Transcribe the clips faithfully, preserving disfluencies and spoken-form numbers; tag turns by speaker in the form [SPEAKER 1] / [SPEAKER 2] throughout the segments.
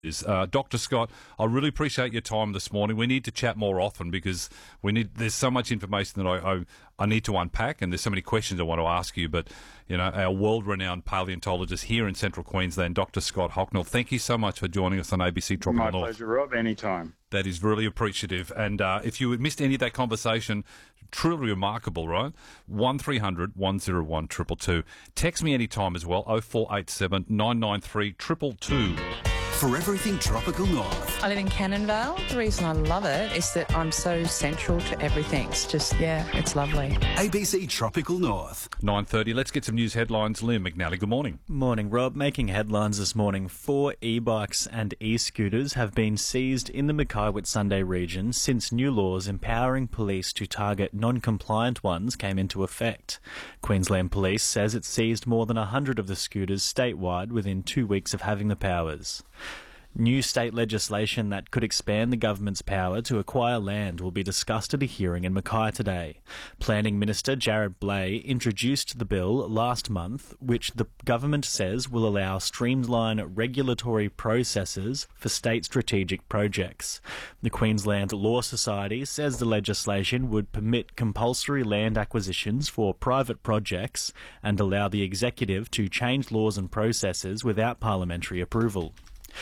[SPEAKER 1] is. Uh, Doctor Scott, I really appreciate your time this morning. We need to chat more often because we need. There's so much information that I, I I need to unpack, and there's so many questions I want to ask you. But you know, our world-renowned paleontologist here in Central Queensland, Doctor Scott Hocknull, thank you so much for joining us on A B C Tropical
[SPEAKER 2] My
[SPEAKER 1] North.
[SPEAKER 2] pleasure, Rob. Anytime.
[SPEAKER 1] That is really appreciative. And uh, if you missed any of that conversation, truly remarkable, right? one three hundred one oh one two two two. Text me anytime as well, oh four eight seven nine nine three two two two.
[SPEAKER 3] For everything Tropical North.
[SPEAKER 4] I live in Cannonvale. The reason I love it is that I'm so central to everything. It's just, yeah, it's lovely.
[SPEAKER 3] A B C Tropical North.
[SPEAKER 1] nine thirty, let's get some news headlines. Liam McNally, good morning.
[SPEAKER 5] Morning, Rob. Making headlines this morning, four e-bikes and e-scooters have been seized in the Mackay Whitsunday region since new laws empowering police to target non-compliant ones came into effect. Queensland Police says it seized more than one hundred of the scooters statewide within two weeks of having the powers. New state legislation that could expand the government's power to acquire land will be discussed at a hearing in Mackay today. Planning Minister Jared Blay introduced the bill last month, which the government says will allow streamlined regulatory processes for state strategic projects. The Queensland Law Society says the legislation would permit compulsory land acquisitions for private projects and allow the executive to change laws and processes without parliamentary approval.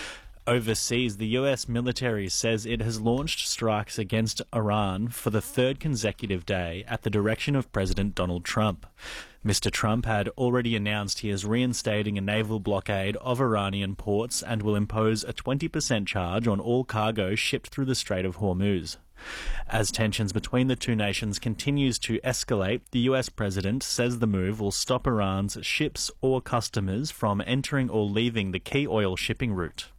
[SPEAKER 5] Overseas, the U S military says it has launched strikes against Iran for the third consecutive day at the direction of President Donald Trump. Mister Trump had already announced he is reinstating a naval blockade of Iranian ports and will impose a twenty percent charge on all cargo shipped through the Strait of Hormuz. As tensions between the two nations continues to escalate, the U S president says the move will stop Iran's ships or customers from entering or leaving the key oil shipping route.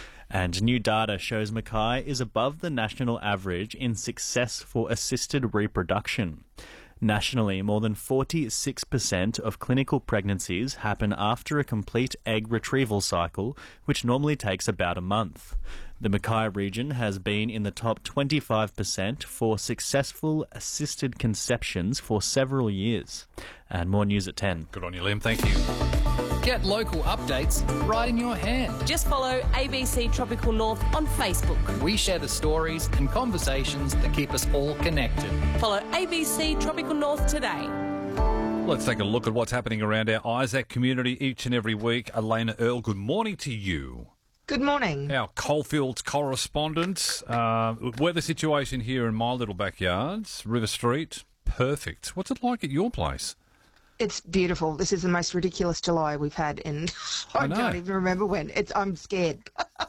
[SPEAKER 5] And new data shows Mackay is above the national average in success for assisted reproduction. Nationally, more than forty-six percent of clinical pregnancies happen after a complete egg retrieval cycle, which normally takes about a month. The Mackay region has been in the top twenty-five percent for successful assisted conceptions for several years. And more news at ten.
[SPEAKER 1] Good on you, Liam. Thank you.
[SPEAKER 6] Get local updates right in your hand.
[SPEAKER 7] Just follow A B C Tropical North on Facebook.
[SPEAKER 6] We share the stories and conversations that keep us all connected.
[SPEAKER 7] Follow A B C Tropical North today.
[SPEAKER 1] Let's take a look at what's happening around our Isaac community each and every week. Elena Earl, good morning to you.
[SPEAKER 8] Good morning.
[SPEAKER 1] Our Coalfields correspondent. Uh, weather situation here in my little backyards, River Street, perfect. What's it like at your place?
[SPEAKER 8] It's beautiful. This is the most ridiculous July we've had in, I,
[SPEAKER 1] I
[SPEAKER 8] don't even remember when. It's I'm scared.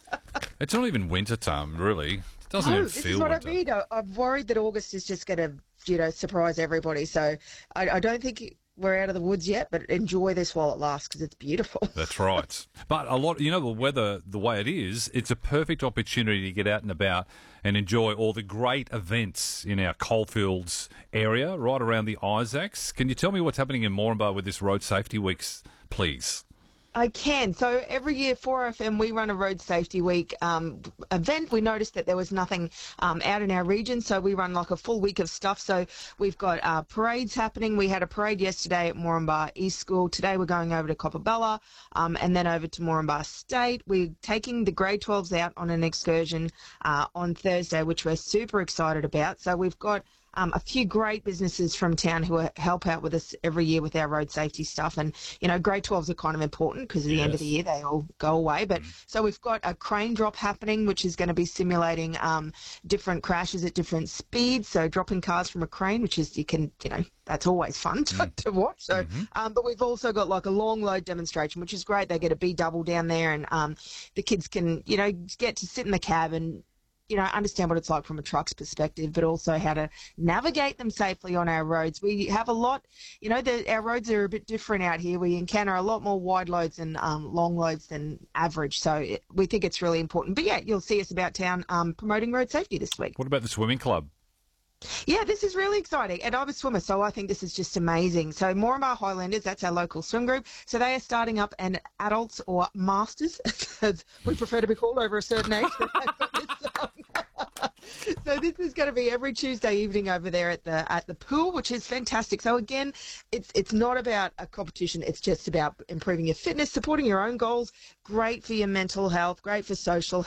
[SPEAKER 1] It's not even winter time, really. It doesn't
[SPEAKER 8] no,
[SPEAKER 1] even
[SPEAKER 8] this
[SPEAKER 1] feel
[SPEAKER 8] is what
[SPEAKER 1] winter.
[SPEAKER 8] I mean. I, I'm worried that August is just going to, you know, surprise everybody. So I, I don't think we're out of the woods yet, but enjoy this while it lasts because it's beautiful.
[SPEAKER 1] That's right. But a lot, you know, the weather, the way it is, it's a perfect opportunity to get out and about and enjoy all the great events in our Coalfields area, right around the Isaacs. Can you tell me what's happening in Moranbah with this Road Safety Weeks, please?
[SPEAKER 8] I can. So every year, four F M, we run a Road Safety Week um, event. We noticed that there was nothing um, out in our region, so we run like a full week of stuff. So we've got uh, parades happening. We had a parade yesterday at Moranbah East School. Today we're going over to Coppabella um, and then over to Moranbah State. We're taking the grade twelves out on an excursion uh, on Thursday, which we're super excited about. So we've got Um, a few great businesses from town who are, help out with us every year with our road safety stuff. And, you know, grade twelves are kind of important because at the
[SPEAKER 1] Yes.
[SPEAKER 8] end of the year they all go away. But mm. so we've got a crane drop happening, which is going to be simulating um, different crashes at different speeds. So dropping cars from a crane, which is, you can, you know, that's always fun to, mm. to watch. So, mm-hmm. um, but we've also got like a long load demonstration, which is great. They get a B double down there and um, the kids can, you know, get to sit in the cab and, you know, understand what it's like from a truck's perspective, but also how to navigate them safely on our roads. We have a lot, you know, the, our roads are a bit different out here. We encounter a lot more wide loads and um, long loads than average. So it, we think it's really important. But yeah, you'll see us about town um, promoting road safety this week.
[SPEAKER 1] What about the swimming club?
[SPEAKER 8] Yeah, this is really exciting. And I'm a swimmer, so I think this is just amazing. So Moranbah Highlanders, that's our local swim group. So they are starting up an adults or masters, as we prefer to be called over a certain age. So this is going to be every Tuesday evening over there at the at the pool, which is fantastic. So again, it's it's not about a competition. It's just about improving your fitness, supporting your own goals. Great for your mental health, great for social